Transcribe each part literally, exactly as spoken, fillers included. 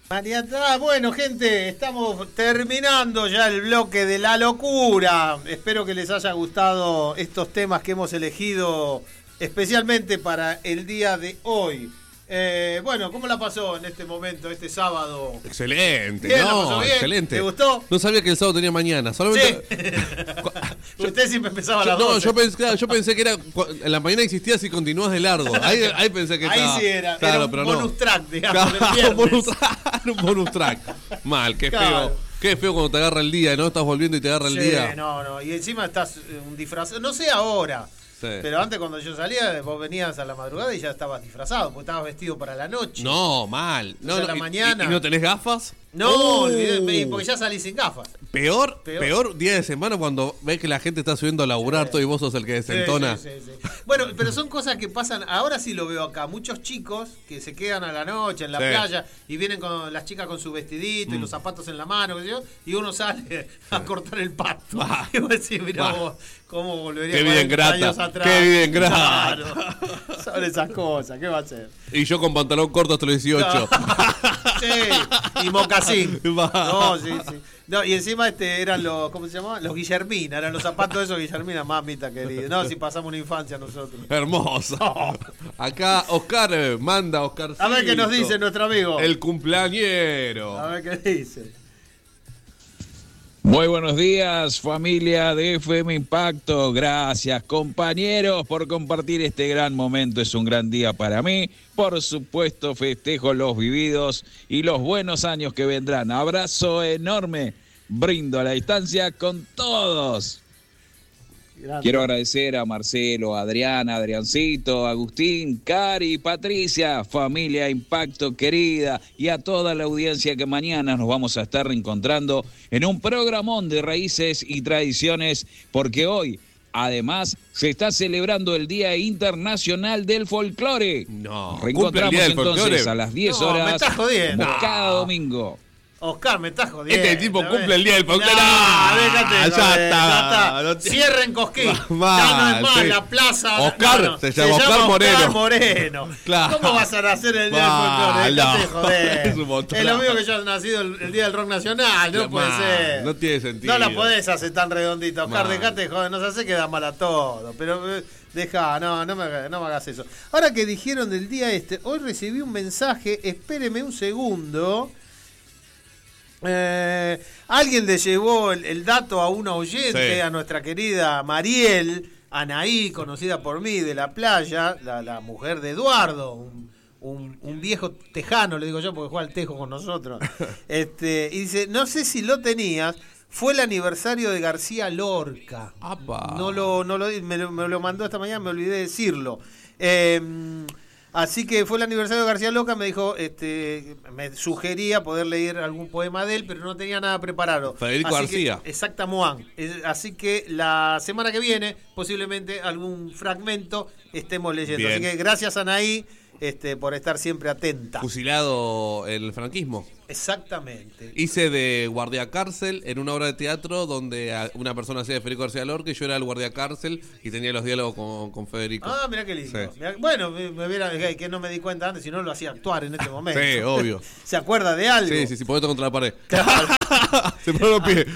Mariata, bueno, gente, estamos terminando ya el bloque de la locura. Espero que les haya gustado estos temas que hemos elegido especialmente para el día de hoy. Eh, bueno, ¿cómo la pasó en este momento, este sábado? Excelente, ¿Bien, no, la pasó bien? excelente. ¿Te gustó? No sabía que el sábado tenía mañana. Solamente... Sí. Usted siempre empezaba a yo, las no, doce. yo pensé, claro, yo pensé que era en la mañana existía si continuás de largo. Ahí, ahí pensé que Ahí estaba. sí era, claro, era un pero bonus no. track, digamos, Claro, del viernes. bonus track, un bonus track. Mal, qué Claro. feo. Qué feo cuando te agarra el día, ¿no? Estás volviendo y te agarra el Sí, día. no, no. Y encima estás eh, un disfrazado. No sé ahora. Sí. Pero antes cuando yo salía, vos venías a la madrugada y ya estabas disfrazado, porque estabas vestido para la noche. No, mal. No, O sea, no, la y- mañana. ¿Y, y no tenés gafas? No, Uh. olvidé, porque ya salí sin gafas. Peor, Peor. peor, día de semana cuando ves que la gente está subiendo a laburar Sí. todo y vos sos el que desentona. Sí, sí, sí, sí. Bueno, pero son cosas que pasan, ahora sí lo veo acá, muchos chicos que se quedan a la noche en la Sí. playa y vienen con las chicas con su vestidito y Mm. los zapatos en la mano, qué sé yo, y uno sale a cortar el pasto. Bah. Y vos decís, mirá Bah. vos, cómo volvería Qué vida cuarenta ingrata, años atrás. qué vida ingrata. Claro. Son esas cosas, ¿qué va a hacer? Y yo con pantalón corto hasta los dieciocho. Sí, y mocasín. Va. No, sí, sí. No, y encima este eran los, ¿cómo se llamaban? Los Guillermina, eran los zapatos esos Guillermina, mamita querida. No, si pasamos una infancia nosotros. Hermoso. Acá Oscar eh, manda Oscar. A ver qué nos dice nuestro amigo. El cumpleañero. A ver qué dice. Muy buenos días, familia de F M Impacto. Gracias, compañeros, por compartir este gran momento. Es un gran día para mí. Por supuesto, festejo los vividos y los buenos años que vendrán. Abrazo enorme. Brindo a la distancia con todos. Gracias. Quiero agradecer a Marcelo, a Adriana, Adriancito, Agustín, Cari, Patricia, familia Impacto querida, y a toda la audiencia que mañana nos vamos a estar reencontrando en un programón de raíces y tradiciones, porque hoy, además, se está celebrando el Día Internacional del Folclore. No, Reencontramos ¿cumple el Día del entonces Folclore? a las diez No, me horas, estás jodiendo. como cada domingo. Oscar, me estás jodiendo. Este tipo ¿ves? cumple el día del folclore. No, Ah, déjate, ya joder, está. ya No está. te- Cierren Cosquín. Mal, Ya no es más sí. la plaza. Oscar, no, no, se llama Oscar Moreno. Oscar Moreno. Claro. ¿Cómo vas a nacer el día Mal, del folclore? Déjate de no. joder. Es un montón. Es lo mismo que yo he nacido el, el día del rock nacional. No Ya, puede mal, ser. no tiene sentido. No la podés hacer tan redondita, Oscar. Mal. Dejate de joder. Nos hace quedar mal a todo. Pero eh, deja, no, no me, haga- no me hagas eso. Ahora que dijeron del día este, hoy recibí un mensaje. Espéreme un segundo. Eh, alguien le llevó el, el dato a una oyente, Sí. a nuestra querida Mariel Anaí, conocida por mí de la playa, la, la mujer de Eduardo, un, un, un viejo tejano, le digo yo, porque juega al tejo con nosotros. Este, y dice, no sé si lo tenías, fue el aniversario de García Lorca. Apa. No lo, no lo, me, lo, me lo mandó esta mañana, me olvidé de decirlo. Eh, Así que fue el aniversario de García Lorca, me dijo, este, me sugería poder leer algún poema de él, pero no tenía nada preparado. Federico Así García. Que, exactamente. Así que la semana que viene, posiblemente algún fragmento estemos leyendo. Bien. Así que gracias, Anaí, este, por estar siempre atenta. Fusilado en el franquismo. Exactamente. Hice de guardia cárcel en una obra de teatro donde a- una persona hacía de Federico García Lorca y yo era el guardia cárcel y tenía los diálogos con, con Federico. Ah, mira qué lindo. Sí. Mirá- bueno, me, me hubiera, que no me di cuenta antes, si no lo hacía actuar en este momento. Sí, obvio. ¿Se acuerda de algo? Sí, sí, sí, ponete contra la pared. Claro. Se pone los pies.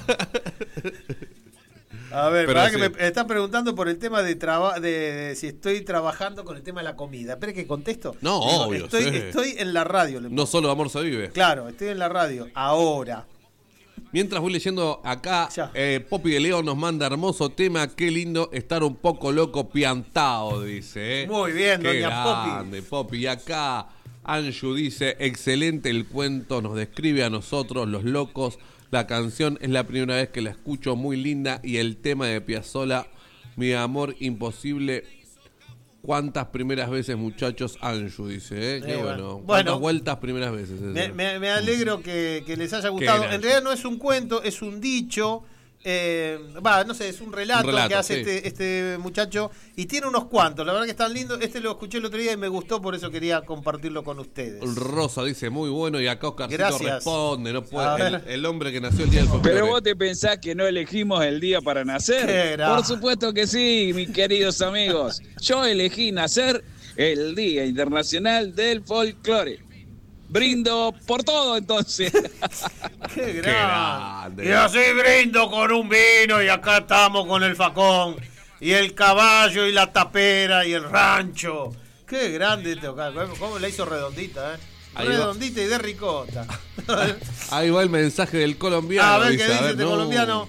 A ver, Pero para sí. que me están preguntando por el tema de, traba, de, de si estoy trabajando con el tema de la comida. Espera que contesto. No, Digo, obvio, Estoy, sí. estoy en la radio. le No solo amor se vive. Claro, estoy en la radio. Ahora. Mientras voy leyendo acá, Ya. eh, Poppy de León nos manda hermoso tema. Qué lindo estar un poco loco piantao, dice. ¿eh? Muy bien, Qué doña Poppy. grande, Poppy. Y acá Anju dice, excelente el cuento, nos describe a nosotros los locos. La canción es la primera vez que la escucho, muy linda. Y el tema de Piazzolla, mi amor imposible. ¿Cuántas primeras veces, muchachos? Anju dice, ¿eh? Qué Eh, bueno. bueno. ¿Cuántas Bueno. vueltas primeras veces? ese? Me, me- me alegro que, que les haya gustado. grande. En realidad no es un cuento, es un dicho. eh, Va, no sé, es un relato, Un relato, que hace sí. este, este muchacho. Y tiene unos cuantos, la verdad que están lindos. Este lo escuché el otro día y me gustó, por eso quería compartirlo con ustedes. Rosa dice muy bueno y acá Oscarcito Gracias. responde, no A puede, el, ver. el hombre que nació el día del folclore. Pero vos te pensás que no elegimos el día para Qué nacer. grande. Por supuesto que sí, mis queridos amigos. Yo elegí nacer el Día Internacional del Folclore. brindo por todo entonces. Qué grande. Qué grande. Y así brindo con un vino y acá estamos con el facón y el caballo y la tapera y el rancho. Qué grande este Oca. ¿Cómo la hizo redondita, eh? Ahí Redondita va. Y de ricota. Ahí va el mensaje del colombiano. A ver dice, qué dice a ver, este no. colombiano.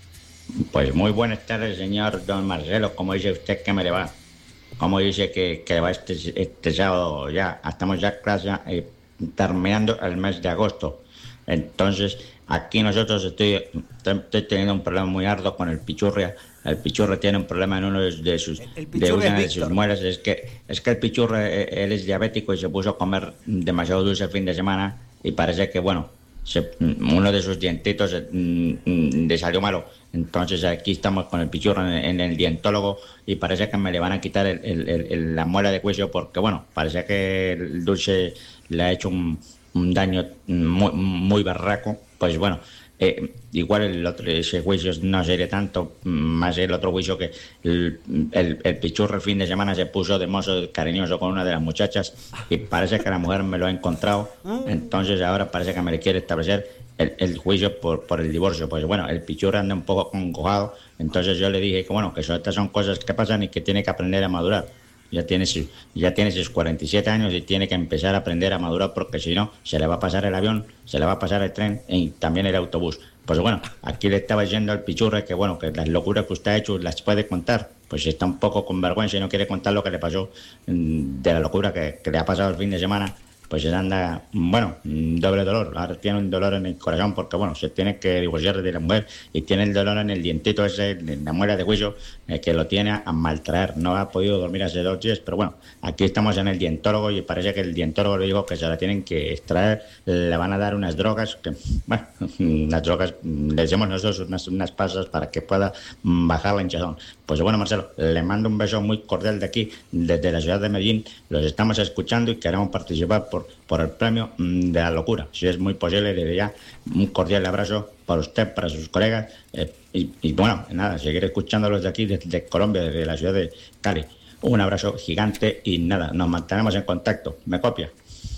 Pues muy buenas tardes, señor don Marcelo. ¿Cómo dice usted que me le va? ¿Cómo dice que, que va este, este sábado ya? Estamos ya casi eh, terminando el mes de agosto. Entonces, aquí nosotros estoy, estoy teniendo un problema muy arduo con el Pichurria. El Pichurria tiene un problema en uno de sus, El- el de Pichurria una es de sus Víctor. muelas. Es que, es que el Pichurria, eh, él es diabético y se puso a comer demasiado dulce el fin de semana y parece que, bueno, se- uno de sus dientitos eh, mm, mm, le salió malo. Entonces aquí estamos con el Pichurra en, en el dientólogo y parece que me le van a quitar el- el- el- el- la muela de juicio porque, bueno, parece que el dulce le ha hecho un, un daño muy, muy berraco. Pues bueno, eh, igual el otro, ese juicio no sería tanto, más el otro juicio que el, el, el Pichurra el fin de semana se puso de mozo cariñoso con una de las muchachas y parece que la mujer me lo ha encontrado. Entonces ahora parece que me le quiere establecer el, el juicio por, por el divorcio. Pues bueno, el Pichurra anda un poco congojado, entonces yo le dije que bueno, que eso, estas son cosas que pasan y que tiene que aprender a madurar. Ya tiene, sus, ya tiene sus cuarenta y siete años y tiene que empezar a aprender a madurar porque si no, se le va a pasar el avión, se le va a pasar el tren y también el autobús. Pues bueno, aquí le estaba diciendo al Pichurra que bueno, que las locuras que usted ha hecho las puede contar. Pues está un poco con vergüenza y no quiere contar lo que le pasó, mm, de la locura que, que le ha pasado el fin de semana. Pues se anda, bueno, un doble dolor. Ahora tiene un dolor en el corazón porque, bueno, se tiene que divorciar de la mujer y tiene el dolor en el dientito ese, en la muela de juicio, eh, que lo tiene a maltraer. No ha podido dormir hace dos días, pero bueno, aquí estamos en el dientólogo y parece que el dientólogo le dijo que se la tienen que extraer, le van a dar unas drogas, que, bueno, unas drogas, le decimos nosotros unas, unas pasas para que pueda mm, bajar la hinchazón. Pues bueno, Marcelo, le mando un beso muy cordial de aquí, desde la ciudad de Medellín. Los estamos escuchando y queremos participar por, por el premio mm, de la locura. Si es muy posible, le diría un cordial abrazo para usted, para sus colegas. Eh, y, y bueno, nada, seguir escuchándolos de aquí, desde Colombia, desde la ciudad de Cali. Un abrazo gigante y nada, nos mantenemos en contacto. ¿Me copia?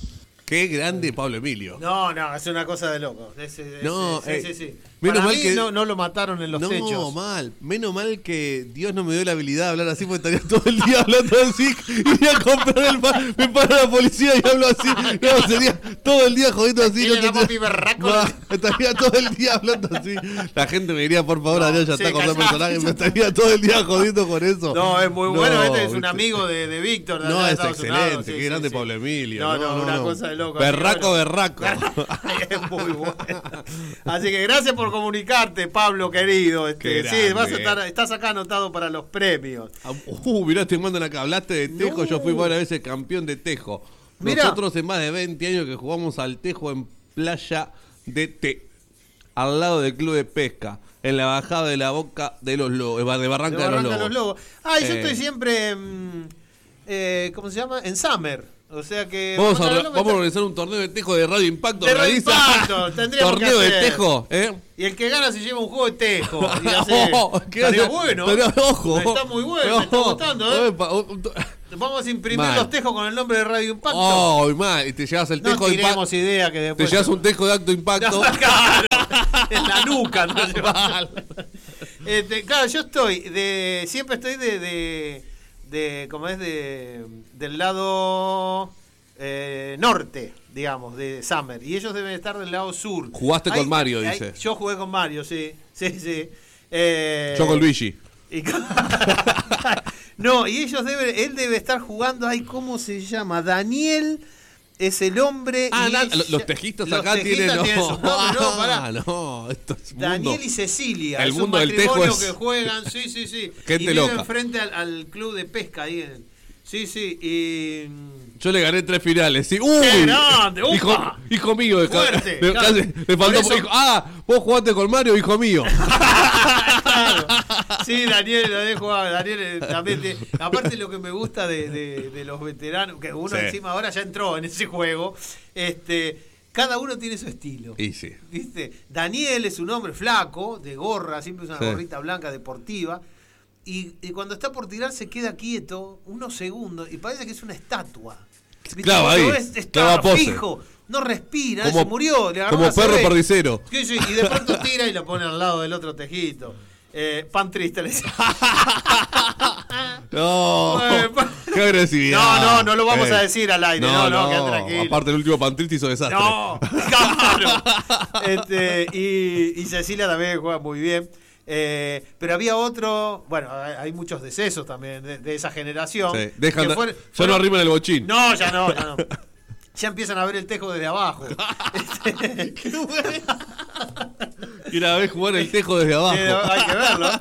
Qué grande Pablo Emilio. No, no, es una cosa de loco. Es- es- No, sí, eh, sí, sí. menos Para mal mí que- no, no lo mataron en los no, hechos. mal. Menos mal que Dios no me dio la habilidad de hablar así porque estaría todo el día hablando así. Iría a comprar el pan, me para la policía y hablo así. No, sería todo el día jodiendo así. ¿Quién no era te- papi berraco? No, estaría todo el día hablando así. La gente me diría, por favor, No, Adrián, ya sí, está con el callá. personaje. Me estaría todo el día jodiendo con eso. No, es muy bueno. No, Este es un ¿viste? amigo de, de Víctor. de No, allá de es Estados excelente. Unidos. Sí, Qué sí, grande sí. Pablo Emilio. No, no, No, una no. cosa de loco. Así que Berraco, bueno. berraco. Es muy bueno. Así que gracias por comunicarte, Pablo, querido. Este, Qué sí, vas a grande. estar, estás acá anotado para los premios. Uh, mirá, te mandan acá. Hablaste de Tejo. No. Yo fui varias veces campeón de Tejo. Mirá. Nosotros en más de veinte años que jugamos al Tejo en Playa de Té, al lado del club de pesca, en la bajada de la boca de los lobos, de Barranca de, De Barranca los de Lobos. los Lobos. Ah, y yo Eh. estoy siempre. mm, eh, ¿Cómo se llama? En Summer. O sea que. Vamos a, Barranca de orga- los Lobos vamos a está- organizar un torneo de Tejo de Radio Impacto. De Radio Organiza Impacto, tendríamos torneo que de hacer. Tejo, ¿eh? Y el que gana se lleva un juego de tejo. Y así, Oh, ¿qué estaría hace? bueno. Estaría- ojo. Está muy bueno, me está Oh, gustando, ¿eh? opa, oh, oh, Vamos a imprimir Mal. los tejos con el nombre de Radio Impacto. Oh, y más, y te llevas el no Tejo de Impacto. tiremos idea que Te después. llevas un Tejo de Acto Impacto. Claro, en la nuca, ¿no? Este, claro, yo estoy de. Siempre estoy de. de, de como es de. Del lado. Eh, norte, digamos, de Summer. Y ellos deben estar del lado sur. Jugaste con Mario, hay- dice. Yo jugué con Mario, sí. Sí, sí. Eh, Yo con Luigi. y- no, y ellos deben. Él debe estar jugando. Ay, ¿cómo se llama? Daniel. Es el hombre. Ah, y na- ella- los tejitos los acá tejistas tienen. No, tienen su nombre, no, pará. Ah, no, esto es mundo. Daniel y Cecilia. El es mundo un del tejo matrimonio es- que juegan, sí, sí, sí. Gente y viven loca. frente al, al club de pesca ahí. En, sí, sí. Y, Yo le gané tres finales, sí. ¡Uy! ¡Qué grande! ¡Upa! Hijo, hijo mío. de ca- Fuerte, le, claro. casi- le Por faltó. eso- hijo- ah, vos jugaste con Mario, hijo mío. claro. Sí, Daniel lo dejo a Daniel eh, también. te- aparte lo que me gusta de, de, de los veteranos, que uno Sí. encima ahora ya entró en ese juego, este, cada uno tiene su estilo. Y sí. ¿Viste? Daniel es un hombre flaco, de gorra, siempre usa una Sí. gorrita blanca deportiva. Y, y cuando está por tirar se queda quieto unos segundos y parece que es una estatua. ¿Viste? Claro, Cuando ahí, ves, clava está pose. fijo, no respira, como, se murió. Le agarró como una perro C B. perdicero. Sí, sí, y de pronto tira y lo pone al lado del otro tejito. Eh, pan triste le decía. No, Eh, pan- qué agresividad. No, no, no lo vamos Eh. a decir al aire. No, no, quédate tranquilo. Aparte, el último Pantrista hizo desastre. No, claro. Este, y, y Cecilia también juega muy bien. Eh, pero había otro, bueno, hay, hay muchos decesos también de, de esa generación. Sí, dejan que de- fueron- ya no fueron- arriman el bochín. No, ya no, ya no. Ya empiezan a ver el tejo desde abajo. Este, Y una vez jugar el tejo desde abajo. eh, hay que verlo.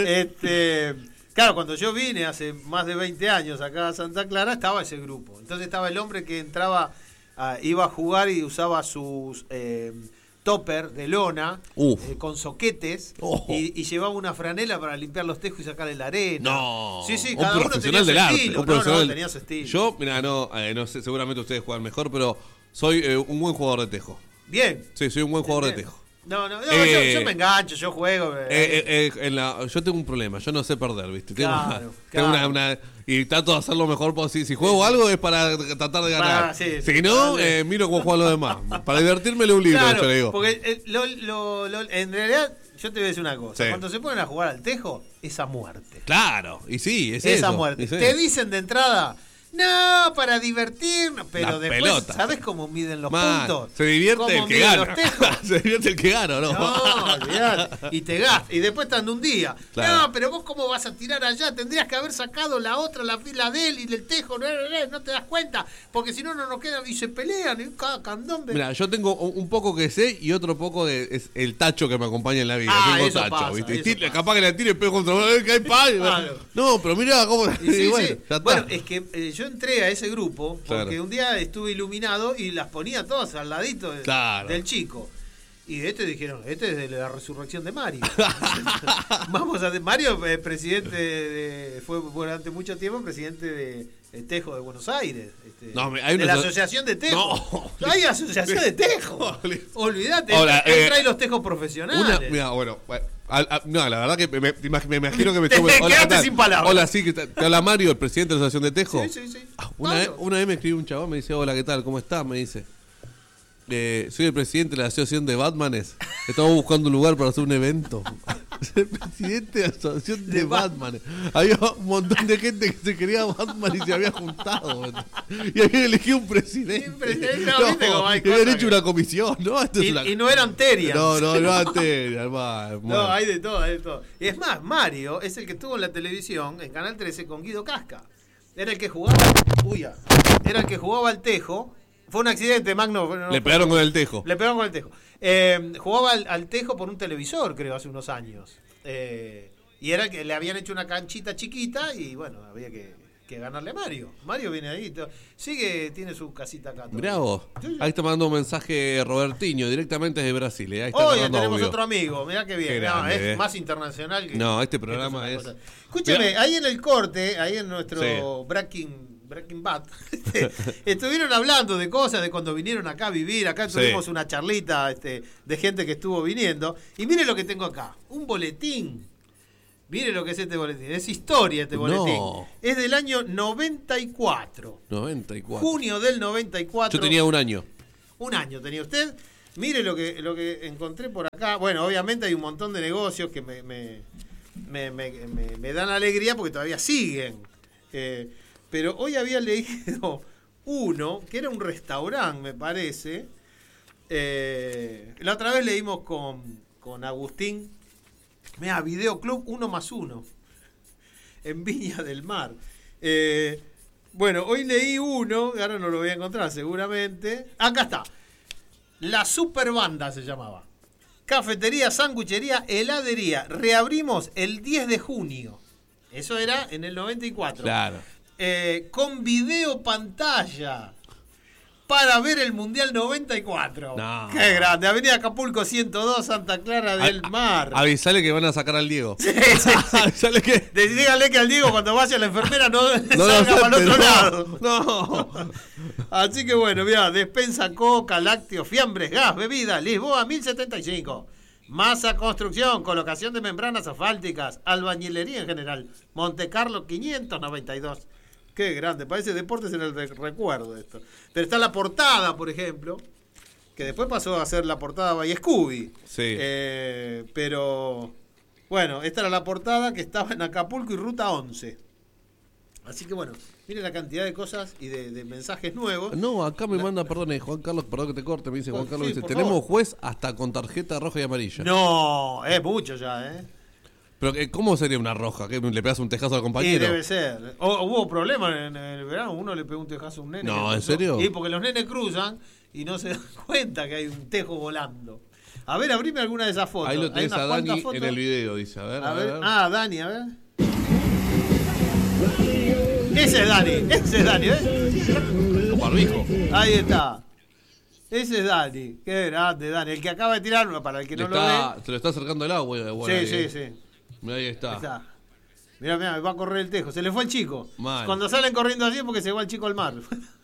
Este, claro, cuando yo vine hace más de veinte años acá a Santa Clara, estaba ese grupo. Entonces estaba el hombre que entraba, ah, iba a jugar y usaba sus eh, topper de lona Uf. eh, con soquetes Oh. y, y llevaba una franela para limpiar los tejos y sacarle la arena. No, Sí, sí, un cada uno profesional tenía del su arte. estilo. Un No, profesional no, del- tenía su estilo. Yo, mira, no, eh, no sé, seguramente ustedes juegan mejor, pero soy eh, un buen jugador de tejo. Bien. Sí, soy un buen jugador de Bien. tejo. No, no, no, Eh, yo, yo me engancho, yo juego. eh, Eh, eh, eh, en la, yo tengo un problema, yo no sé perder, ¿viste? Tengo, Claro, tengo claro. una, una- y trato de hacer lo mejor posible. Si juego algo es para tratar de ganar. Para, sí, si sí, no, para- eh, miro cómo juegan los demás. Para divertirme leo un libro, Claro, yo le digo. porque eh, lo- lo- lo- en realidad, yo te voy a decir una cosa. Sí. Cuando se ponen a jugar al tejo, es a muerte. Claro, y sí, es Es a eso, muerte. y sí. Te dicen de entrada, no, para divertirnos. Pero La después, pelota. ¿sabes cómo miden los Man, puntos? se divierte ¿Cómo el que miden gana. los tejos? Se divierte el que gana, ¿no? No, olvidate. Y te gastas. Y después están de un día. Claro. No, pero vos cómo vas a tirar allá. Tendrías que haber sacado la otra, la fila de él y del tejo. No, no, no, no te das cuenta. Porque si no, no nos quedan. Y se pelean. Y cada candombe. Mira, yo tengo un un poco que sé y otro poco de es el tacho que me acompaña en la vida. Ah, tengo eso tacho, pasa, ¿viste? Y eso tira- pasa. capaz que la tire y pego contra uno, que hay pal. Claro. No, pero mira cómo. Y sí, y bueno, sí. ya está. Bueno, es que eh, yo entré a ese grupo porque Claro. un día estuve iluminado y las ponía todas al ladito de- Claro. del chico. Y de este dijeron, este es de la resurrección de Mario. Vamos a Mario, eh, presidente de, fue durante mucho tiempo presidente de, de Tejo de Buenos Aires. Este, No, hay de una la aso- asociación de Tejo. No. Hay asociación de Tejo. Olvídate, Ahora, él eh, trae los tejos profesionales. Una, mira, bueno, bueno, al- al- no, la verdad que me, me- me imag- me imagino que me Te estuve- quedaste ¿qué tal? sin palabras. Hola, sí, que te, te habla Mario, el presidente de la Asociación de Tejo. Sí, sí, sí. Ah, Una vez, Mario. una vez me escribió un chabón, me dice, hola, ¿qué tal? ¿Cómo estás? Me dice, eh, soy el presidente de la Asociación de Batmanes. Estamos buscando un lugar para hacer un evento. El presidente de la Asociación de, De Batmanes. Había un montón de gente que se quería Batman y se había juntado. ¿verdad? Y habían elegido un presidente. Sí, presidente, no, viste cómo hay y habían cosas hecho que- una comisión, ¿no? Esto es Y, una- y no eran terias. No, no, no antes, hermano. No, hay de todo, hay de todo. Y es más, Mario es el que estuvo en la televisión, en Canal trece, con Guido Casca. Era el que jugaba. Uy, ya. Era el que jugaba al tejo. Fue un accidente, Magno. no, Le pegaron con el tejo. Le pegaron con el tejo. Eh, jugaba al, al tejo por un televisor, creo, hace unos años. Eh, y era que le habían hecho una canchita chiquita y bueno, había que, que ganarle a Mario. Mario viene ahí. to- Sigue, tiene su casita acá. Mirá vos. Sí, sí. Ahí está mandando un mensaje Robertinho, directamente desde Brasil. eh. Ahí está Hoy mandando tenemos audio. otro amigo, mirá qué bien. Qué No, grande, es eh. más internacional que. No, este que programa esto es- una cosa. Escúchame, Mirá. ahí en el corte, ahí en nuestro Breaking, Breaking Bad, este, estuvieron hablando de cosas, de cuando vinieron acá a vivir. Acá Sí. tuvimos una charlita este, de gente que estuvo viniendo. Y mire lo que tengo acá: un boletín. Mire lo que es este boletín. Es historia este boletín. No. Es del año noventa y cuatro. noventa y cuatro. Junio del noventa y cuatro. Yo tenía un año. Un año tenía usted. Mire lo que lo que encontré por acá. Bueno, obviamente hay un montón de negocios que me, me, me, me, me- me dan alegría porque todavía siguen. Eh, pero hoy había leído uno que era un restaurante, me parece. Eh, la otra vez leímos con, con Agustín. Mira, Videoclub uno más uno. En Viña del Mar. Eh, bueno, hoy leí uno, ahora no lo voy a encontrar seguramente. Acá está. La Super Banda se llamaba. Cafetería, sanguchería, heladería. Reabrimos el diez de junio. Eso era en el noventa y cuatro. Claro. Eh, con video pantalla. Para ver el Mundial noventa y cuatro. No. Qué grande. Avenida Acapulco ciento dos, Santa Clara del A- Mar. a- Avisale que van a sacar al Diego. Sí, sí, sí. Avisale que. De- Díganle que al Diego cuando vaya la enfermera no, No lo salga para el acepte, otro no. lado. No. Así que bueno, mira, despensa coca, lácteos, fiambres, gas, bebida, Lisboa mil setenta y cinco. Masa construcción, colocación de membranas asfálticas, albañilería en general. Monte Carlo quinientos noventa y dos. Qué grande, parece deportes en el re- recuerdo esto. Pero está la portada, por ejemplo. que después pasó a ser la portada by Scooby. Sí. Eh, pero, bueno, esta era la portada que estaba en Acapulco y Ruta once. Así que bueno, miren la cantidad de cosas y de, de mensajes nuevos. No, acá me La- manda, perdón, eh, Juan Carlos, perdón que te corte, me dice Juan Sí, Carlos, dice, por tenemos favor. juez hasta con tarjeta roja y amarilla. No, es mucho ya, ¿eh? Pero eh, ¿cómo sería una roja? ¿Que le pegas un tejazo al Y compañero? debe ser. O- hubo problemas en, en el verano, uno le pegó un tejazo a un nene. No, que ¿en cruzó. serio? Sí, porque los nenes cruzan y no se dan cuenta que hay un tejo volando. A ver, abrime alguna de esas fotos. Ahí lo Hay tenés unas a cuantas Dani fotos. en el video, dice, a ver, A a ver. ver. Ah, Dani, a ver. Ese es Dani, ese es Dani, ¿ves? Con barbijo. Ahí está. Ese es Dani. Qué grande, Dani. El que acaba de tirar, para el que Le no está- lo Se lo está acercando el agua. ve. bueno, Sí, ahí, sí, eh. sí. Mirá, ahí está. Ahí está. Mirá, mirá, va a correr el tejo. Se le fue el chico. Mal. Cuando salen corriendo así es porque se va el chico al mar.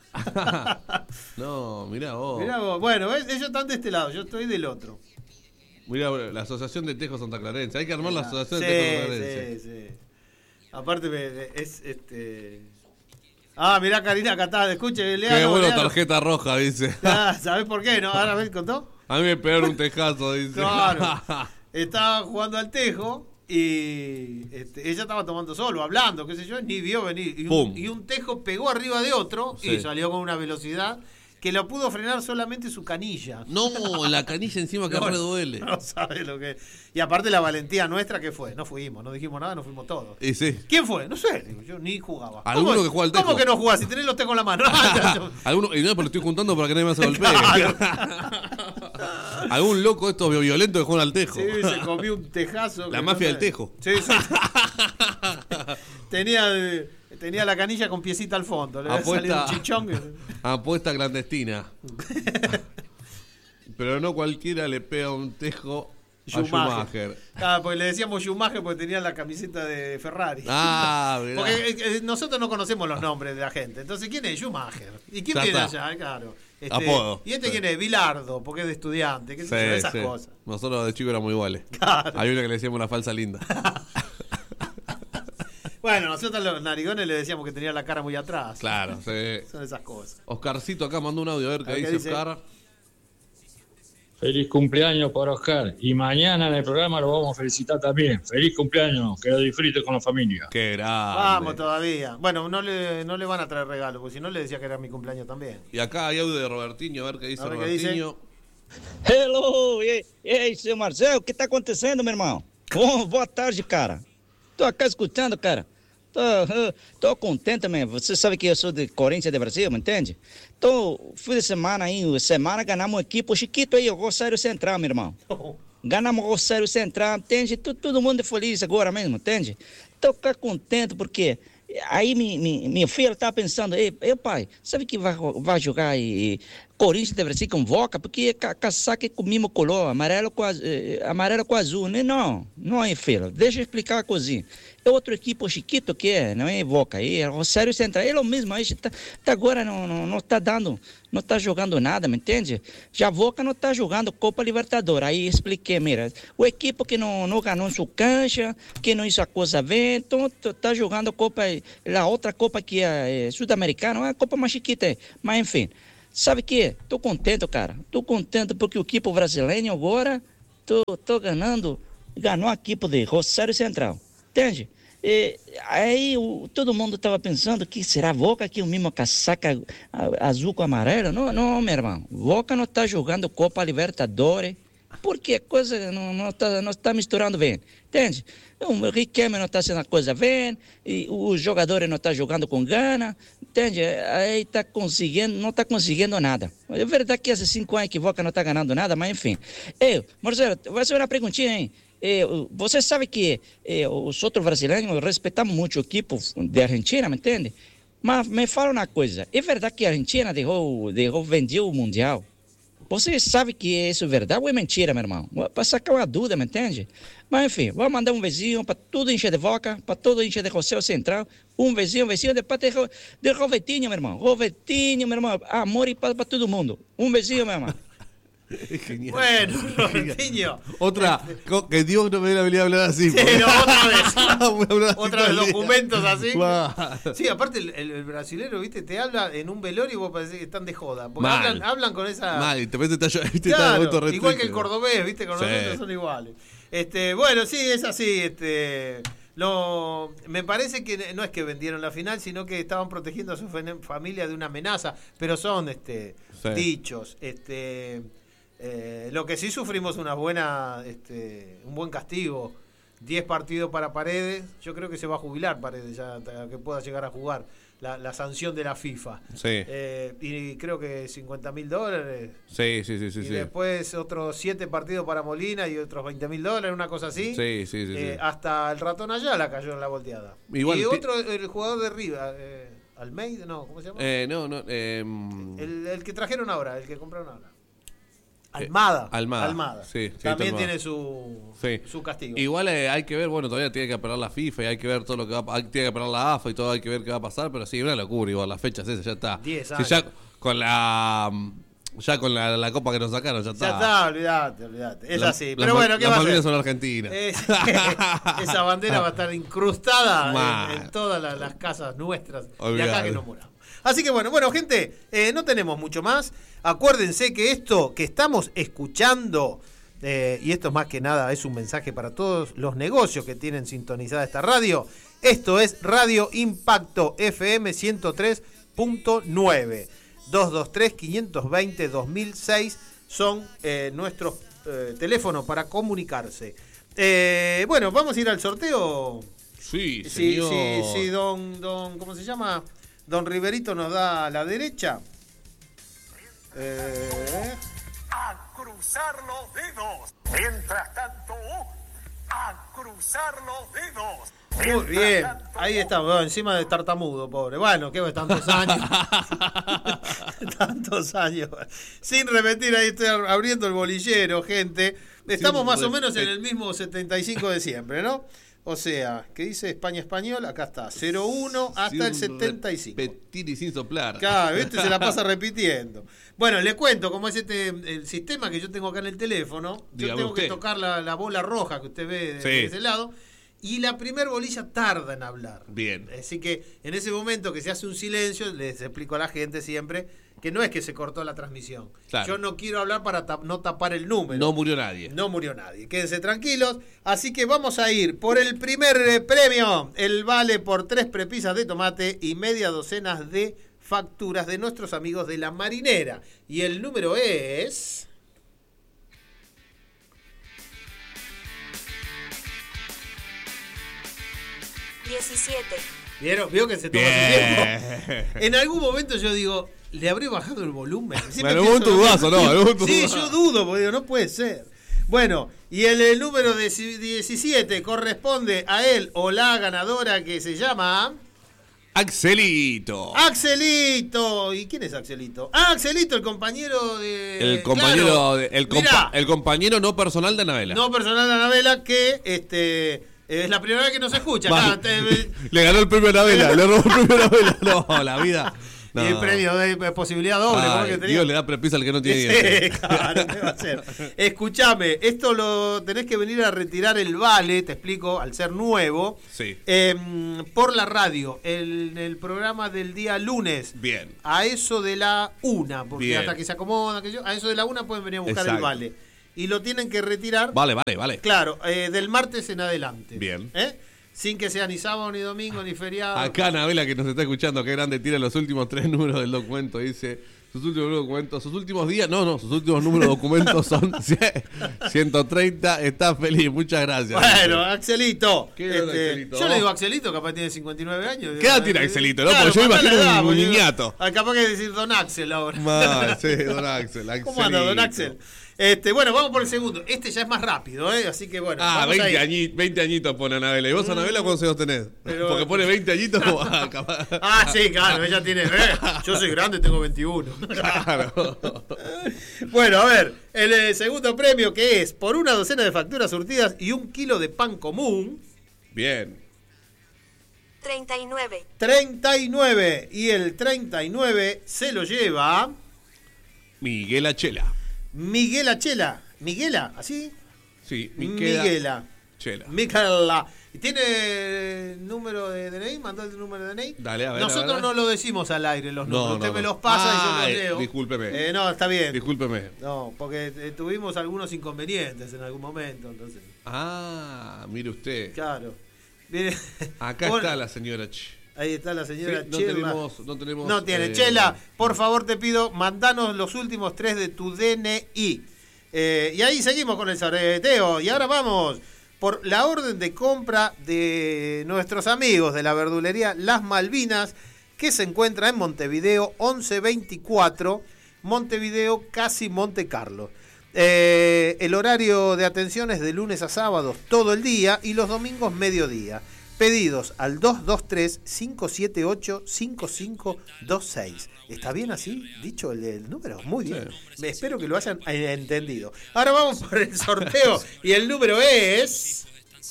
No, mirá vos. Mirá vos. Bueno, ¿ves? Ellos están de este lado, yo estoy del otro. Mirá, la Asociación de Tejo Santa Clarence. Hay que armar la Ah, Asociación sí, de Tejo Santa Clarence. sí, sí. Aparte me- es este. Ah, mirá Karina acá está, escuche, Leano. Qué bueno, Leano. tarjeta roja, dice. Ah, ¿sabés por qué? ¿No? Ahora ves, contó. A mí me pegaron un tejazo, dice. Claro. Estaba jugando al tejo y este, ella estaba tomando solo, hablando, qué sé yo, ni vio venir. Y un, Pum. y un tejo pegó arriba de otro Sí. y salió con una velocidad que lo pudo frenar solamente su canilla. No, la canilla encima que No, re duele. No sabe lo que. Y aparte la valentía nuestra, ¿qué fue? No fuimos, no dijimos nada, nos fuimos todos. Y sí. ¿Quién fue? No sé, digo, yo ni jugaba. Alguno ¿Cómo- que juega al ¿Cómo tejo? que no jugás? Si tenés los tejos en la mano. Alguno, y no, pero lo estoy juntando para que nadie más se golpee. Claro. Algún loco estos violentos que juegan al tejo. Sí, se comió un tejazo. La que mafia no del sé. tejo. Sí, sí. tenía, eh, tenía la canilla con piecita al fondo. Le había Apuesta- salido un chichón. que- Apuesta clandestina. Pero no cualquiera le pega un tejo a Schumacher. Ah, porque le decíamos Schumacher porque tenía la camiseta de Ferrari. Ah, mirá. Porque eh, eh, nosotros no conocemos los nombres de la gente. Entonces, ¿quién es Schumacher? ¿Y quién Ya viene está. allá? Claro. Este, Apodo. ¿Y este Sí. quién es? Bilardo, porque es de estudiante. ¿Qué sé yo? Sí, Esas sí. cosas. Nosotros de chicos éramos iguales. Claro. Hay una que le decíamos la falsa linda. Bueno, nosotros los narigones le decíamos que tenía la cara muy atrás. Claro, sí. Son esas cosas. Oscarcito acá mandó un audio, a ver qué A ver qué dice dice. Oscar. Feliz cumpleaños para Oscar. Y mañana en el programa lo vamos a felicitar también. Feliz cumpleaños, que lo disfrute con la familia. Qué grande. Vamos todavía. Bueno, no le, no le van a traer regalo, porque si no le decía que era mi cumpleaños también. Y acá hay audio de Robertinho, a ver qué dice A ver qué dice. Robertinho. Hello! E aí, e aí, seu Marcelo, o que tá acontecendo, meu irmão? Bom, boa tarde, cara. Tô aqui escutando, cara. Tô, uh, tô contente, mesmo. Você sabe que eu sou de Corinthians de Brasil, me entende? Tô, fim de semana aí, semana ganhamos uma equipe chiquito aí, o Rosário Central, meu irmão. Ganhamos o Rosário Central, entende? Todo, todo mundo é feliz agora mesmo, entende? Tô ficar contente porque aí mi, mi, minha filha tá pensando, ei, ei pai, sabe que vai, vai jogar aí Corinthians de Brasil com Voca? Porque ca, casaca é com o mesmo color, amarelo com, az- eh, amarelo com azul, né? Não, não é, filho. Deixa eu explicar a coisinha. É outro equipe chiquito que é, não é Voca, é Rosário Central, é o mesmo, aí tá, tá agora não, não, não tá dando, não tá jogando nada, me entende? Já Voca não tá jogando Copa Libertadores, aí expliquei, mira, o equipe que não, não ganhou sua cancha, que não hizo a coisa bem, então tá- tá jogando Copa, a outra Copa que é, é sul-americana, é a Copa mais chiquita, é. Mas enfim, sabe que? Tô contente, cara, tô contente porque o equipe brasileiro agora, tô, tô ganhando, ganhou a equipe de Rosário Central, entende? E aí o, todo mundo estava pensando que será Voca que o mesmo casaca a- azul com amarelo? Não, não, meu irmão. Voca não está jogando Copa Libertadores porque a coisa não não está não tá misturando bem, entende? O Riquelme não está sendo a coisa bem, e os jogadores não estão jogando com gana, entende? Aí está conseguindo, não está conseguindo nada. É verdade que esses cinco anos que Voca não está ganhando nada, mas enfim. Ei, Marcelo, vou fazer uma perguntinha, hein? Eh, você sabe que eh, os outros brasileiros respeitamos muito o equipe de Argentina, me entende? Mas me fala uma coisa, é verdade que a Argentina derrou, derrou, vendeu o Mundial? Você sabe que isso é verdade ou é mentira, meu irmão? Para sacar uma dúvida, me entende? Mas enfim, vou mandar um beijinho para tudo encher de Voca, para todo encher de Rosário Central, um beijinho, um beijinho de parte de, de Robertinho, meu irmão. Robertinho, meu irmão, amor e paz para todo mundo. Um beijinho, meu irmão. Es genial. Bueno, Robertinho. Otra, co- que Dios no me dé la habilidad de hablar así. Sí, no, otra vez. Voy a hablar así Otra todo vez el día. documentos así. Va. Sí, aparte el, el, el brasilero, viste, te habla en un velorio y vos parece que están de joda. Porque Mal. hablan, hablan con esa. Mal, y te parece que está, viste, Claro, está muy igual que el cordobés, viste, con Sí. nosotros son iguales. Este, bueno, sí, es así, este. Lo, me parece que no es que vendieron la final, sino que estaban protegiendo a su fe- familia de una amenaza, pero son este Sí. dichos, este eh, lo que sí sufrimos una buena este un buen castigo, diez partidos para Paredes, yo creo que se va a jubilar Paredes ya hasta que pueda llegar a jugar la, la sanción de la FIFA. Sí. Eh, y creo que cincuenta mil dólares. Sí, sí, sí, sí. Y sí. después otros siete partidos para Molina y otros veinte mil dólares, una cosa así. Sí, sí, sí, Eh, sí. hasta el ratón Ayala cayó en la volteada. Igual y ti- otro, el jugador de River, eh, Almeida, no, ¿cómo se llama? Eh, no, no. Eh, el, el que trajeron ahora, el que compraron ahora. Almada. Almada, sí, sí, También Almada. tiene su, Sí. su castigo. Igual eh, hay que ver, bueno, todavía tiene que apelar la FIFA y hay que ver todo lo que va a hay- tiene que apelar la A F A y todo, hay que ver qué va a pasar, pero sí, una locura igual, las fechas esas, ya está. Diez Sí, años. ya con la ya con la, la copa que nos sacaron, ya está. Ya está, olvidate, olvidate. Es La- así. las Pero ma- bueno, ¿qué las va a Malvinas hacer? son argentinas. Es- esa bandera va a estar incrustada Mal. en, en todas las, las casas nuestras de Olvidate. acá que nos moramos. Así que bueno, bueno, gente, eh, no tenemos mucho más. Acuérdense que esto que estamos escuchando, eh, y esto más que nada es un mensaje para todos los negocios que tienen sintonizada esta radio, esto es Radio Impacto F M ciento tres punto nueve. dos dos tres, cinco dos cero, dos mil seis son eh, nuestros eh, teléfonos para comunicarse. Eh, bueno, vamos a ir al sorteo. Sí, Sí, señor. sí, sí, don, don, ¿cómo se llama? Don Riverito nos da a la derecha. Eh, A cruzar los dedos. Mientras tanto, a cruzar los dedos. muy Mientras bien, tanto, ahí está, bueno, encima de tartamudo, pobre. Bueno, qué tantos años. Tantos años. Sin repetir, ahí estoy abriendo el bolillero, gente. Estamos Sin más o menos en repetir. el mismo setenta y cinco de siempre, ¿no? O sea, ¿qué dice España Español? Acá está, cero uno hasta el Sin setenta y cinco. repetir y sin soplar. Claro, este se la pasa repitiendo. Bueno, le cuento cómo es este el sistema que yo tengo acá en el teléfono. Yo Dígame tengo que usted. tocar la, la bola roja que usted ve de, Sí. de ese lado. Y la primer bolilla tarda en hablar. Bien. Así que en ese momento que se hace un silencio, les explico a la gente siempre que no es que se cortó la transmisión. Claro. Yo no quiero hablar para tap- no tapar el número. No murió nadie. No murió nadie. Quédense tranquilos. Así que vamos a ir por el primer eh, premio. El vale por tres prepisas de tomate y media docenas de facturas de nuestros amigos de La Marinera. Y el número es... diecisiete. ¿Vieron? ¿Vio que se tomó su Bien. tiempo? En algún momento yo digo, ¿le habré bajado el volumen? Siempre En algún pienso lo dudazo, mismo. ¿no? En algún Sí, dudazo. yo dudo, porque digo, no puede ser. Bueno, y el, el número de diecisiete corresponde a él o la ganadora que se llama... Axelito. Axelito. ¿Y quién es Axelito? Ah, Axelito, el compañero de... El compañero, Claro. de- el, Mirá, compa- el compañero no personal de Anabela. no personal de Anabela, que este es la primera vez que nos escucha. Va. Acá, te- Le ganó el premio a Anabela, le robó el premio a Anabela. No, la vida. No. Y el premio de posibilidad doble. Ay, ¿cómo es que tenía? Dios le da prepisa al que no tiene Sí, dientes. claro, ¿qué va a hacer? Escúchame, esto lo tenés que venir a retirar el vale, te explico, al ser nuevo, Sí. eh, por la radio, en el programa del día lunes. Bien. A eso de la una, porque Bien. hasta que se acomoda, que yo, a eso de la una pueden venir a buscar el Exacto. vale. Y lo tienen que retirar, Vale, vale, vale. claro, eh, del martes en adelante. Bien. ¿Eh? Sin que sea ni sábado, ni domingo, ni feriado. Acá Anabela que nos está escuchando, qué grande, tira los últimos tres números del documento. Dice, sus últimos documentos, sus últimos días, no, no, sus últimos números de documentos son ciento treinta. Está feliz, muchas gracias. Bueno, Axelito. Qué grande este, Axelito. Yo le digo Axelito, capaz tiene cincuenta y nueve años. ¿Qué edad tiene Axelito, no? Porque yo para imagino la edad, un porque yo- niñato. ah, capaz que decir Don Axel ahora. Mal, sí, don Axel, ¿Cómo anda, Don Axelito. Axel? Este, bueno, vamos por el segundo. Este ya es más rápido, ¿eh? Así que bueno. Ah, vamos a veinte, ir. añi- veinte añitos pone Anabela. ¿Y vos, Anabela, cuántos años tenés? Pero- Porque pone veinte añitos como... ah, capaz- Ah, sí, claro, ella tiene. eh, yo soy grande, tengo veintiuno. Claro. Bueno, a ver, el eh, segundo premio que es por una docena de facturas surtidas y un kilo de pan común, Bien. treinta y nueve. treinta y nueve. Y el treinta y nueve se lo lleva Miguel Achela. Miguela Chela. ¿Miguela? ¿Así? Sí, Miquela Miguela. Chela. Miquela. ¿Tiene número de D N I? ¿Mandó el número de D N I? Dale, a ver. Nosotros a ver. no lo decimos al aire los No, números. no, Usted no. me los pasa Ah, y yo los leo. discúlpeme. Eh, no, está bien. Discúlpeme. No, porque eh, tuvimos algunos inconvenientes en algún momento, entonces. Ah, mire usted. Claro. Mire, Acá bueno, está la señora Ch. Ahí está la señora Sí, no Chela. tenemos, no tenemos. No tiene. eh, Chela, por favor te pido, mandanos los últimos tres de tu D N I. Eh, y ahí seguimos con el sorteo. Y ahora vamos por la orden de compra de nuestros amigos de la verdulería Las Malvinas, que se encuentra en Montevideo once veinticuatro, Montevideo, casi Monte Carlo. Eh, el horario de atención es de lunes a sábados todo el día y los domingos mediodía. Pedidos al dos dos tres, cinco siete ocho, cinco cinco dos seis. ¿Está bien así dicho el, el número? Muy bien. Me espero que lo hayan eh, entendido. Ahora vamos por el sorteo y el número es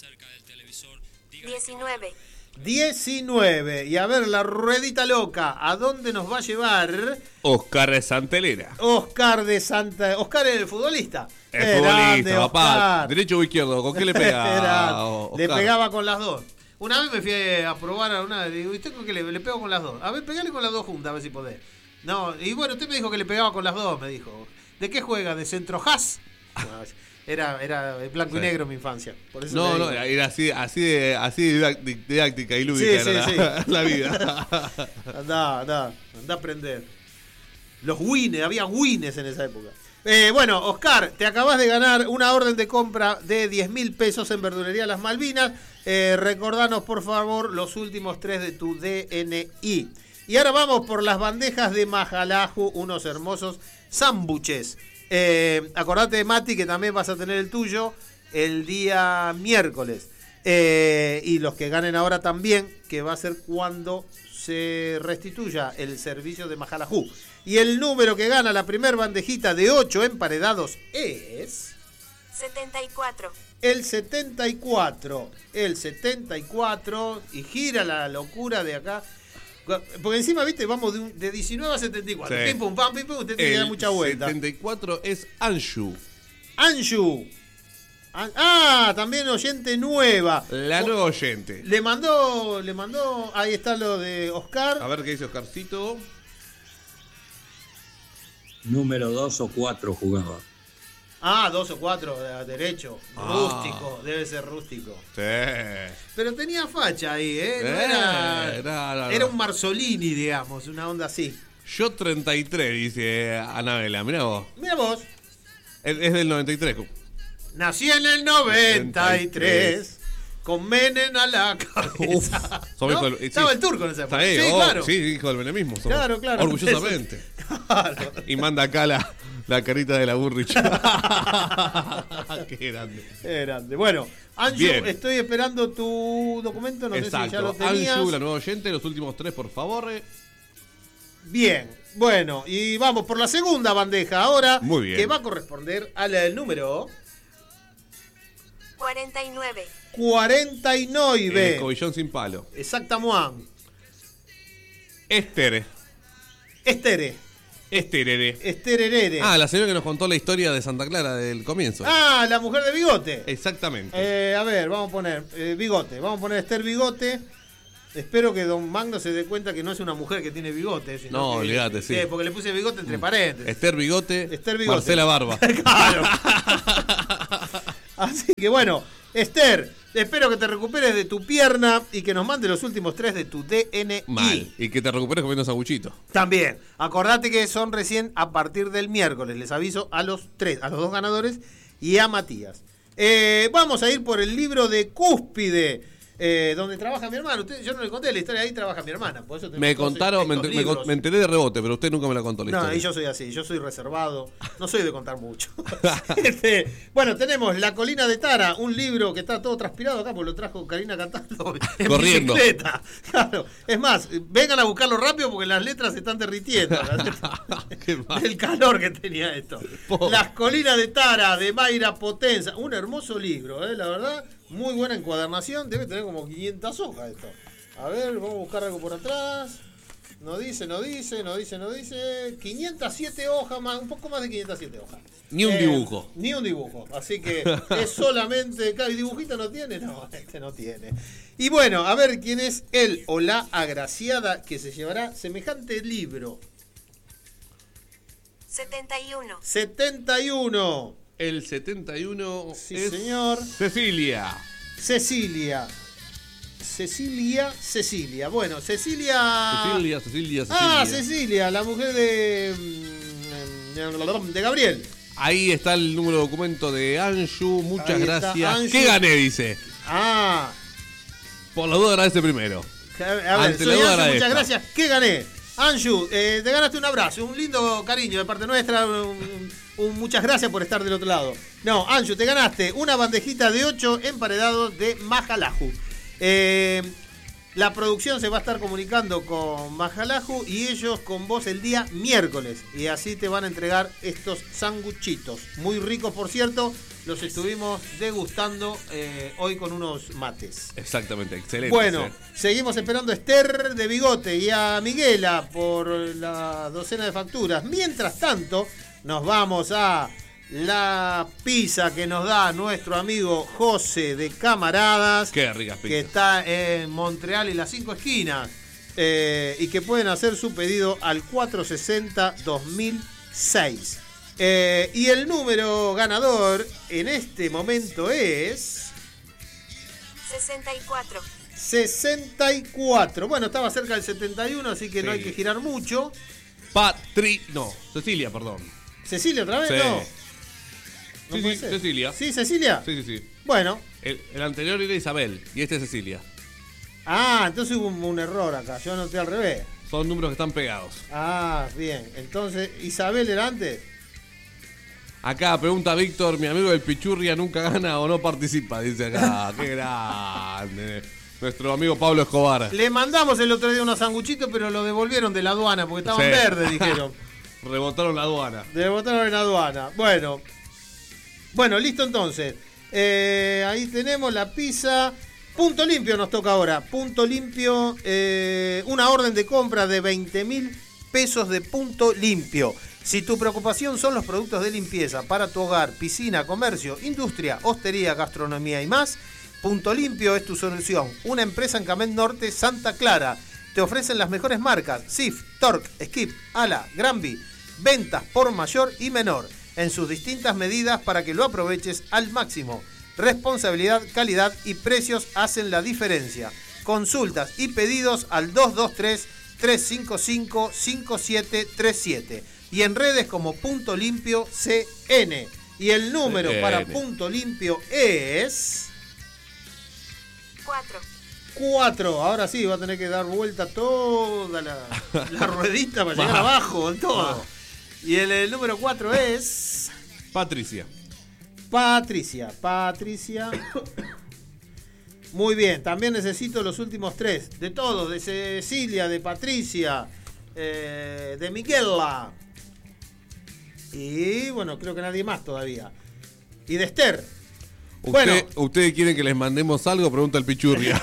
diecinueve. diecinueve. Y a ver, la ruedita loca, ¿a dónde nos va a llevar Oscar de Santelera. Oscar de Santa... Oscar es el futbolista. El Grande, futbolista, papá. Oscar. ¿Derecho o izquierdo? ¿Con qué le pega? Era- Oscar? le pegaba con las dos. Una vez me fui a probar a una, le digo, ¿y usted con qué le, le pego con las dos? A ver, pegale con las dos juntas, a ver si podés. No, y bueno, usted me dijo que le pegaba con las dos, me dijo. ¿De qué juega? ¿De centro jazz? Era, era blanco y Sí. negro mi infancia. Por eso No, le no, digo. era así, así de, así de didac- didáctica y lúdica Sí, era sí, la, sí. la vida. Andá, andá, andá a aprender. Los wines, había wines en esa época. Eh, bueno, Oscar, te acabas de ganar una orden de compra de diez mil pesos en Verdulería Las Malvinas. Eh, recordanos, por favor, los últimos tres de tu D N I. Y ahora vamos por las bandejas de Majalaju, unos hermosos sándwiches. Eh, acordate de Mati que también vas a tener el tuyo el día miércoles. Eh, y los que ganen ahora también, que va a ser cuando se restituya el servicio de Majalaju. Y el número que gana la primer bandejita de ocho emparedados es setenta y cuatro. el setenta y cuatro. El setenta y cuatro. Y gira la locura de acá. Porque encima, viste, vamos de, un- de diecinueve a setenta y cuatro. Sí. Pim, pum, pam, pim, pum. Usted tiene que dar El mucha vuelta. setenta y cuatro es Anshu, Anshu. An- Ah, también oyente nueva. la nueva oyente. Le mandó, le mandó, ahí está lo de Oscar. A ver qué dice Oscarcito. Número dos o cuatro jugaba. Ah, dos o cuatro, de- derecho. Ah. Rústico, debe ser rústico. Sí. Pero tenía facha ahí, ¿eh? No Eh, era, no, no, era no. un Marzolini, digamos, una onda así. Yo treinta y tres, dice Anabela. Mirá vos. Mira vos, Es, es del noventa y tres. nací en el noventa y tres, con Menem a la cabeza. Somos ¿No? hijo del- sí. Estaba el turco en esa época. Está ahí, Sí, oh, claro. sí, hijo del menemismo. somos. Claro, claro. Orgullosamente. Claro. Y manda acá la, la carita de la Burrich. Qué grande. Qué grande. Bueno, Anju, Bien. estoy esperando tu documento, no sé si ya Exacto. lo tenías. Anshu, la nueva oyente, los últimos tres, por favor. Bien, bueno, y vamos por la segunda bandeja ahora. Muy bien. Que va a corresponder a la del número cuarenta y nueve. cuarenta y El nueve. cobillón sin palo. Exactamente. Esther. Estere. Esterere. Estererere. Ah, la señora que nos contó la historia de Santa Clara del comienzo. Ah, la mujer de bigote. Exactamente. Eh, a ver, vamos a poner eh, bigote. Vamos a poner Esther Bigote. Espero que don Magno se dé cuenta que no es una mujer que tiene bigote. Sino No, que- olvídate, sí. porque le puse bigote entre paréntesis. Esther Bigote. Esther Bigote. Marcela Barba. Claro. Así que bueno, Esther, espero que te recuperes de tu pierna y que nos mande los últimos tres de tu D N I. Mal. Y que te recuperes comiendo sanguchito. También, acordate que son recién a partir del miércoles. Les aviso a los tres, a los dos ganadores y a Matías. Eh, vamos a ir por el libro de Cúspide, eh, donde trabaja mi hermano. Usted, yo no le conté la historia, ahí trabaja mi hermana. Por eso tenemos Me todos contaron, me, estos enter- me con- libros. me enteré de rebote, pero usted nunca me la contó la No, historia. y yo soy así, yo soy reservado, no soy de contar mucho. Este, bueno, tenemos La Colina de Tara, un libro que está todo transpirado acá, porque lo trajo Karina cantando en Corriendo. bicicleta. Claro. Es más, vengan a buscarlo rápido porque las letras se están derritiendo. Las letras- Qué mal. el calor que tenía esto. Pobre. Las Colinas de Tara, de Mayra Potenza. Un hermoso libro, ¿eh? La verdad, muy buena encuadernación. Debe tener como quinientas hojas esto. A ver, vamos a buscar algo por atrás. No dice, no dice, no dice, no dice. quinientas siete hojas más, un poco más de quinientas siete hojas. Ni un Eh, dibujo. Ni un dibujo. Así que es solamente. ¿Y dibujito no tiene? No, este no tiene. Y bueno, a ver quién es el o la agraciada que se llevará semejante libro. setenta y uno. setenta y uno. El setenta y uno Sí, es señor. Cecilia. Cecilia. Cecilia, Cecilia. Bueno, Cecilia. Cecilia, Cecilia, Cecilia. Ah, Cecilia, la mujer de. mm, de Gabriel. Ahí está el número de documento de Anju. Muchas Ahí está, gracias. Anju. ¿Qué gané? Dice. Ah. Por la duda agradece primero. A ver, Ante la soy duda Anju, agradezca. muchas gracias. ¿Qué gané? Anju, eh, te ganaste un abrazo, un lindo cariño de parte nuestra. Un, un muchas gracias por estar del otro lado. No, Anju, te ganaste una bandejita de ocho emparedados de Majalaju. Eh, la producción se va a estar comunicando con Majalaju y ellos con vos el día miércoles. Y así te van a entregar estos sanguchitos. Muy ricos, por cierto. Los estuvimos degustando eh, hoy con unos mates. Exactamente, excelente. Bueno, sí. seguimos esperando a Esther de Bigote y a Miguela por la docena de facturas. Mientras tanto, nos vamos a la pizza que nos da nuestro amigo José de Camaradas. Qué ricas Que pizzas. está en Montreal y las cinco esquinas. Eh, y que pueden hacer su pedido al cuatrocientos sesenta dos mil seis. Eh, y el número ganador en este momento es sesenta y cuatro. sesenta y cuatro. Bueno, estaba cerca del setenta y uno, así que no Sí. hay que girar mucho. Patri... No, Cecilia, perdón. ¿Cecilia otra vez? Sí. No. Sí, puede sí, ser. Cecilia. ¿Sí, Cecilia? Sí, sí, sí. Bueno. El, el anterior era Isabel y este es Cecilia. Ah, entonces hubo un, un error acá. Yo anoté al revés. Son números que están pegados. Ah, bien. Entonces, ¿Isabel era antes? Acá pregunta Víctor, mi amigo del Pichurria nunca gana o no participa, dice acá. Qué grande. Nuestro amigo Pablo Escobar. Le mandamos el otro día unos sanguchitos, pero lo devolvieron de la aduana porque estaban Sí. verdes, dijeron. Rebotaron la aduana. Devolvieron en la aduana. Bueno. Bueno, listo entonces. Eh, ahí tenemos la pizza. Punto Limpio nos toca ahora. Punto Limpio. Eh, una orden de compra de veinte mil pesos de Punto Limpio. Si tu preocupación son los productos de limpieza para tu hogar, piscina, comercio, industria, hostería, gastronomía y más, Punto Limpio es tu solución. Una empresa en Camet Norte, Santa Clara. Te ofrecen las mejores marcas: Sif, Torque, Skip, Ala, Granby. Ventas por mayor y menor en sus distintas medidas para que lo aproveches al máximo. Responsabilidad, calidad y precios hacen la diferencia. Consultas y pedidos al dos dos tres, tres cinco cinco, cinco siete tres siete y en redes como Punto Limpio C N. Y el número C N. para Punto Limpio es cuatro. cuatro. Ahora sí, va a tener que dar vuelta toda la, la ruedita para llegar abajo, todo. Y el, el número cuatro es Patricia. Patricia. Patricia. Muy bien, también necesito los últimos tres. De todos, de Cecilia, de Patricia, eh, de Miquela. Y bueno, creo que nadie más todavía. Y de Esther. Usted, Bueno. ¿Ustedes quieren que les mandemos algo? Pregunta el Pichurria.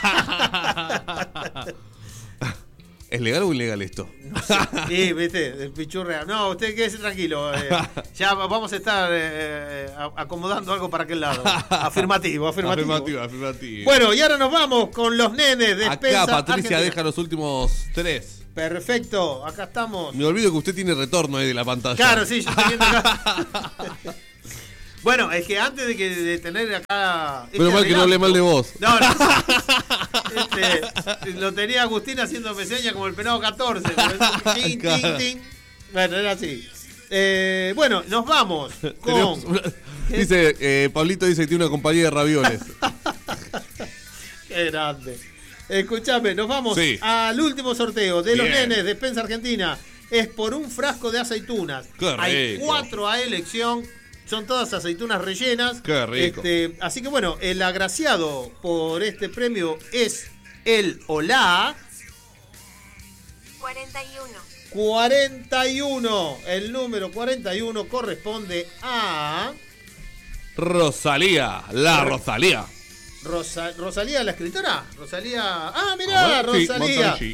¿Es legal o ilegal esto? Sí, viste, el pichurrea. No, usted quédese tranquilo. eh, ya vamos a estar eh, a- acomodando algo para aquel lado. Afirmativo, afirmativo. Afirmativo, afirmativo. Bueno, y ahora nos vamos con los nenes de Acá Spencer Patricia Argentina. deja los últimos tres. Perfecto, acá estamos. Me olvido que usted tiene retorno ahí de la pantalla. Claro, sí, yo estoy viendo acá. Bueno, es que antes de que de tener acá. este Pero mal que no hable mal de vos. No, no. Este, lo tenía Agustín haciéndome señas como el penado catorce. Tin, tin, tin. Bueno, era así. Eh, bueno, nos vamos con. Tenemos una- Dice, eh, Pablito dice que tiene una compañía de ravioles. Qué grande. Escuchame, nos vamos Sí. al último sorteo de los Bien. nenes de Spencer Argentina. Es por un frasco de aceitunas. Qué Hay rico. cuatro a elección. Son todas aceitunas rellenas. Qué rico. Este, así que bueno, el agraciado por este premio es el o la cuarenta y uno. cuarenta y uno. El número cuarenta y uno corresponde a Rosalía, la Rosalía. Rosa- Rosalía, la escritora. Rosalía. Ah, mirá, A ver, sí, Rosalía. Montangi.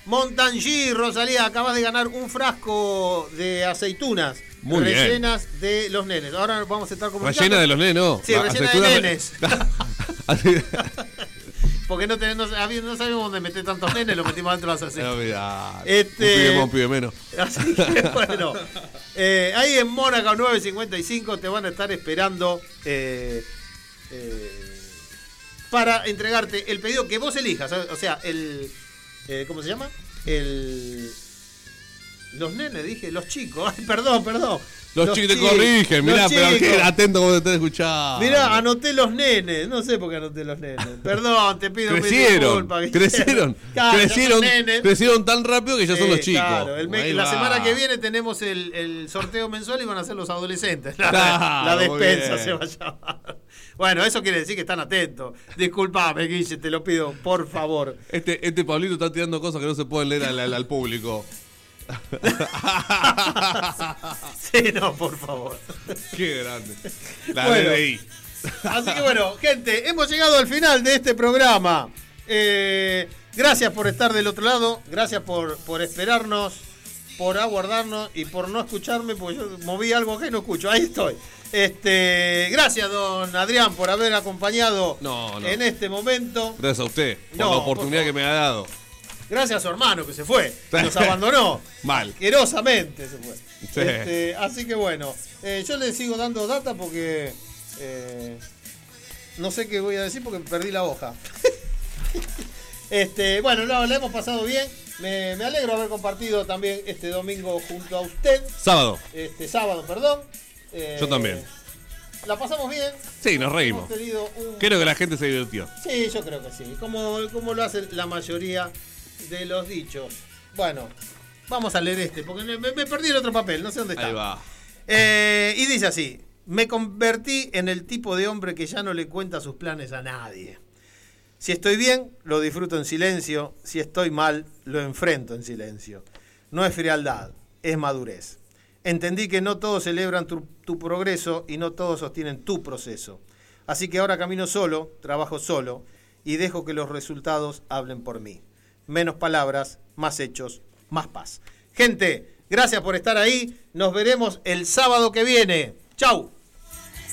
Montangy, Rosalía, acabas de ganar un frasco de aceitunas. Muy rellenas bien. de los nenes. Ahora vamos a estar comunicando. Rellena de los nenes, ¿no? Sí, rellena de nenes. Así- Porque no, tenemos, no sabíamos dónde meter tantos nenes, lo metimos dentro de las aceitunas. No, mirá, Este- un pibe más, un pibe menos. Así que bueno, eh, ahí en Mónaco nueve cincuenta y cinco te van a estar esperando eh, eh, para entregarte el pedido que vos elijas. O sea, el... Eh, ¿Cómo se llama? El... Los nenes, dije, los chicos. Ay, perdón, perdón. Los, chicos te corrigen, mirá, los pero chicos. qué atento como te están escuchando. Mirá, anoté los nenes. No sé por qué anoté los nenes. Perdón, te pido mil Crecieron, disculpas. crecieron, Claro, crecieron, los nenes. crecieron tan rápido que ya son Sí, los chicos. Claro, el me- Ahí la va. semana que viene tenemos el, el sorteo mensual y van a ser los adolescentes. La, Claro, la muy despensa bien. se va a llamar. Bueno, eso quiere decir que están atentos. Disculpame, Guille, te lo pido, por favor. Este, este Pablito está tirando cosas que no se pueden leer al, al- al público. Sí, no, por favor. Qué grande. La Bueno. D D I. Así que bueno, gente, hemos llegado al final de este programa. Eh, gracias por estar del otro lado, gracias por, por esperarnos, por aguardarnos y por no escucharme, porque yo moví algo acá y no escucho. Ahí estoy. Este, gracias, don Adrián, por haber acompañado No, no. en este momento. Gracias a usted por No, la por oportunidad favor. que me ha dado. Gracias a su hermano que se fue, que nos abandonó. Mal. Asquerosamente se fue. Sí. Este, así que bueno, eh, yo le sigo dando data porque eh, no sé qué voy a decir porque perdí la hoja. este, bueno, no, la hemos pasado bien. Me, me alegro haber compartido también este domingo junto a usted. Sábado. Este sábado, perdón. Eh, Yo también. La pasamos bien. Sí, nos reímos. Hemos tenido un... Creo que la gente se divirtió. Sí, yo creo que sí. Como, como lo hace la mayoría de los dichos. Bueno, vamos a leer este, porque me, me perdí el otro papel, no sé dónde está. Ahí va. Eh, y dice así: me convertí en el tipo de hombre que ya no le cuenta sus planes a nadie. Si estoy bien, lo disfruto en silencio. Si estoy mal, lo enfrento en silencio. No es frialdad, es madurez. Entendí que no todos celebran tu, tu progreso y no todos sostienen tu proceso. Así que ahora camino solo, trabajo solo y dejo que los resultados hablen por mí. Menos palabras, más hechos, más paz. Gente, gracias por estar ahí. Nos veremos el sábado que viene. ¡Chau!